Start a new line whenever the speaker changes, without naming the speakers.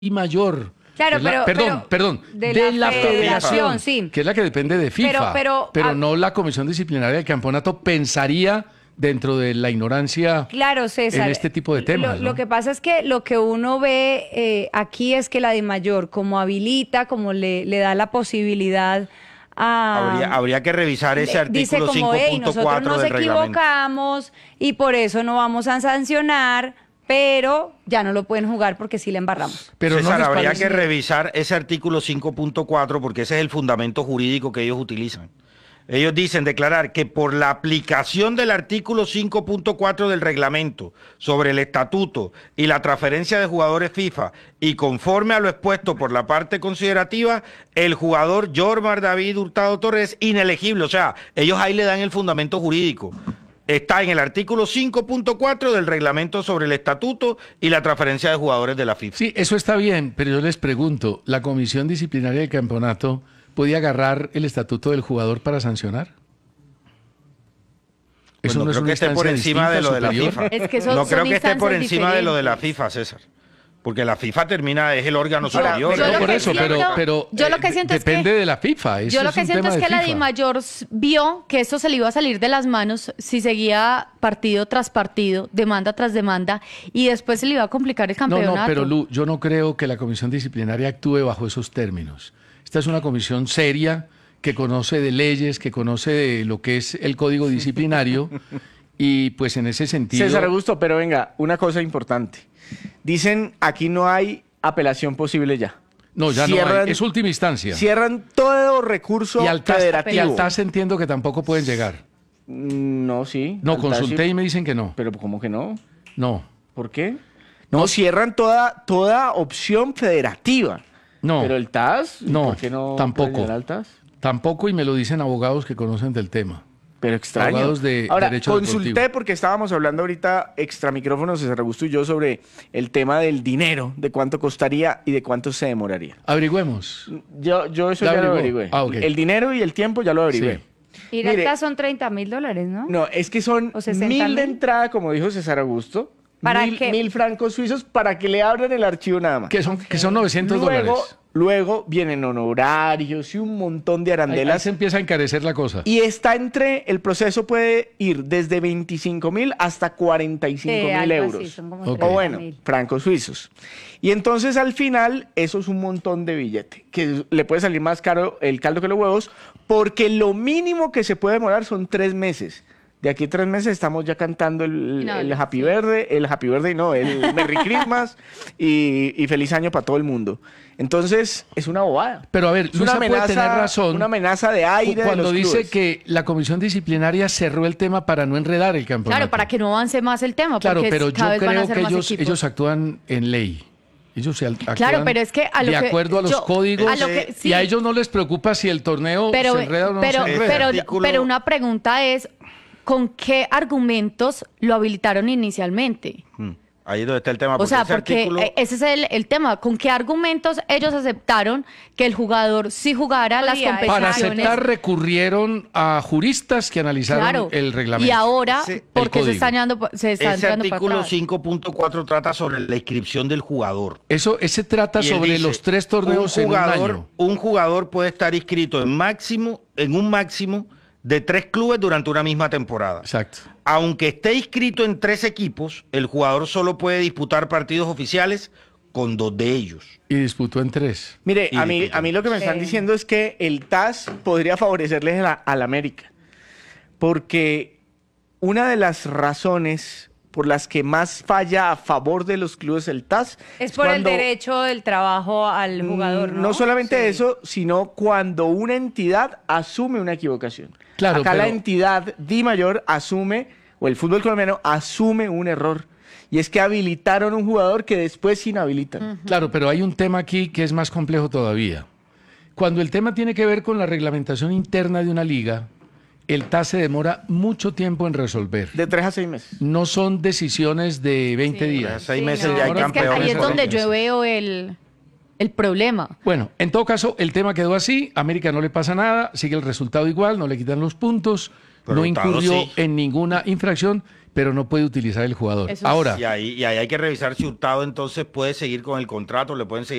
Mayor.
Claro,
Perdón,
de
la federación,
sí.
que es la que depende de FIFA, pero no la Comisión Disciplinaria del Campeonato pensaría dentro de la ignorancia,
claro, César,
en este tipo de temas.
Lo que pasa es que lo que uno ve aquí es que la DIMAYOR, como habilita, como le da la posibilidad a...
Habría que revisar ese artículo 5.4
como, nosotros nos equivocamos y por eso no vamos a sancionar, pero ya no lo pueden jugar porque sí le embarramos.
Pero César, no habría que revisar ese artículo 5.4 porque ese es el fundamento jurídico que ellos utilizan. Ellos dicen declarar que por la aplicación del artículo 5.4 del reglamento sobre el estatuto y la transferencia de jugadores FIFA y conforme a lo expuesto por la parte considerativa, el jugador Jormar David Hurtado Torres es inelegible. O sea, ellos ahí le dan el fundamento jurídico. Está en el artículo 5.4 del reglamento sobre el estatuto y la transferencia de jugadores de la FIFA.
Sí, eso está bien, pero yo les pregunto, ¿la Comisión Disciplinaria del Campeonato podía agarrar el estatuto del jugador para sancionar?
Pues no creo que esté por encima de lo de la FIFA. No creo que esté por encima de lo de la FIFA, César. Porque la FIFA es el órgano superior.
No, por eso, pero
yo lo que siento
depende de la FIFA.
Yo lo que siento es que la DIMAYOR vio que esto se le iba a salir de las manos si seguía partido tras partido, demanda tras demanda, y después se le iba a complicar el campeonato.
No, pero Lu, yo no creo que la Comisión Disciplinaria actúe bajo esos términos. Esta es una comisión seria que conoce de leyes, que conoce de lo que es el código disciplinario y pues en ese sentido...
César Augusto, pero venga, una cosa importante. Dicen, aquí no hay apelación posible ya.
No, ya no hay. Es última instancia.
Cierran todo recurso federativo.
Y al TAS entiendo que tampoco pueden llegar.
No, sí.
No, consulté y me dicen que no.
¿Pero cómo que no?
No.
¿Por qué? No, cierran toda opción federativa.
No.
Pero el TAS,
no,
¿por qué no
tampoco.
Al TAS?
Tampoco, y me lo dicen abogados que conocen del tema.
Pero extraño.
Abogados de
Ahora,
derecho
consulté
deportivo.
porque estábamos hablando ahorita extra micrófonos, César Augusto y yo, sobre el tema del dinero, de cuánto costaría y de cuánto se demoraría.
Averigüemos.
Yo eso ya lo averigüé.
Okay.
El dinero y el tiempo ya lo averigüé.
Sí. Y ahorita son $30,000, ¿no?
No, es que son 1.000 de entrada, como dijo César Augusto.
¿Para
qué?
qué?
1.000 francos suizos para que le abran el archivo nada más.
Que son $900.
Luego vienen honorarios y un montón de arandelas.
Ahí se empieza a encarecer la cosa.
Y el proceso puede ir desde 25.000 hasta 45.000 euros.
Así,
O bueno, francos suizos. Y entonces al final eso es un montón de billete, que le puede salir más caro el caldo que los huevos, porque lo mínimo que se puede demorar son 3 meses. De aquí a 3 meses estamos ya cantando el Happy Birthday, el Merry Christmas y feliz año para todo el mundo. Entonces, es una bobada.
Pero a ver,
es una amenaza,
puede tener razón.
Una amenaza de aire
cuando
de los
dice
clubes.
que la comisión disciplinaria cerró el tema para no enredar el campeonato.
Claro, para que no avance más el tema.
Claro, pero yo creo que
ellos
actúan en ley. Ellos actúan
claro, pero es que
de acuerdo a los códigos y a ellos no les preocupa si el torneo se enreda o no se enreda.
Pero una pregunta es, ¿con qué argumentos lo habilitaron inicialmente?
Ahí es donde está el tema.
O sea, porque ese es el tema. ¿Con qué argumentos ellos aceptaron que el jugador sí jugara las competiciones?
Para aceptar recurrieron a juristas que analizaron el reglamento.
Y ahora, ¿por qué se está entrando
ese artículo 5.4 trata sobre la inscripción del jugador.
Ese trata sobre los 3 torneos en un año.
Un jugador puede estar inscrito en un máximo de 3 clubes durante una misma temporada.
Exacto.
Aunque esté inscrito en 3 equipos, el jugador solo puede disputar partidos oficiales con 2 de ellos.
Y disputó en 3.
Mire, a mí lo que me están diciendo es que el TAS podría favorecerles al América. Porque una de las razones por las que más falla a favor de los clubes el TAS
es por el derecho del trabajo al jugador, ¿no?
No solamente eso, sino cuando una entidad asume una equivocación.
Claro,
acá la entidad DIMAYOR asume, o el fútbol colombiano asume un error. Y es que habilitaron un jugador que después inhabilitan.
Claro, pero hay un tema aquí que es más complejo todavía. Cuando el tema tiene que ver con la reglamentación interna de una liga, el TAS se demora mucho tiempo en resolver.
De 3 a 6 meses.
No son decisiones de 20 días.
6 meses ya hay campeones.
Es que ahí es donde yo veo el problema.
Bueno, en todo caso, el tema quedó así. América no le pasa nada, sigue el resultado igual, no le quitan los puntos, no incurrió en ninguna infracción, pero no puede utilizar el jugador.
Eso es-
Ahora,
Y ahí hay que revisar si Hurtado entonces puede seguir con el contrato, le pueden seguir